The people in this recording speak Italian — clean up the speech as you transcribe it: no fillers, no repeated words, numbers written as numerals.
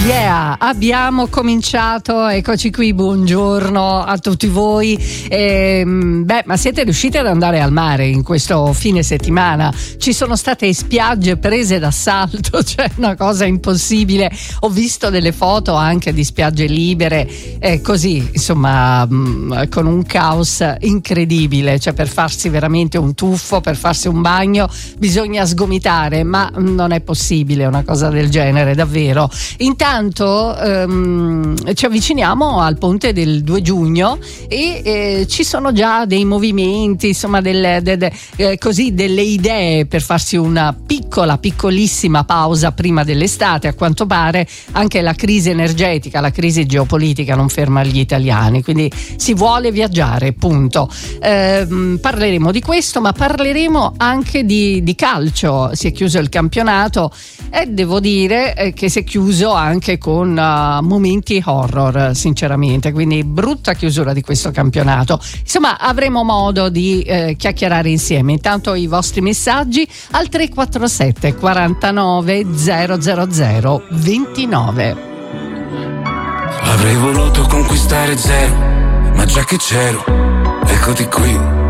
Yeah, abbiamo cominciato, eccoci qui, buongiorno a tutti voi. Ma siete riusciti ad andare al mare in questo fine settimana? Ci sono state spiagge prese d'assalto, cioè una cosa impossibile. Ho visto delle foto anche di spiagge libere, così, insomma, con un caos incredibile, cioè per farsi veramente un tuffo, per farsi un bagno bisogna sgomitare, ma non è possibile una cosa del genere, davvero. Intanto ci avviciniamo al ponte del 2 giugno e ci sono già dei movimenti, insomma delle idee per farsi una piccolissima pausa prima dell'estate. A quanto pare anche la crisi energetica, la crisi geopolitica non ferma gli italiani, quindi si vuole viaggiare, punto. Parleremo di questo, ma parleremo anche di calcio. Si è chiuso il campionato e devo dire che si è chiuso anche con momenti horror, sinceramente, quindi brutta chiusura di questo campionato. Insomma, avremo modo di chiacchierare insieme. Intanto i vostri messaggi al 347 49 000 29. Avrei voluto conquistare zero, ma già che c'ero, eccoti qui.